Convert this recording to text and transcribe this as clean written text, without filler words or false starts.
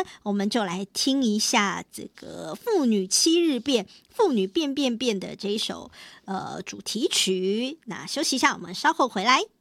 我们就来听一下这个妇女七日变、妇女变变变的这一首主题曲。那休息一下，我们稍后回来。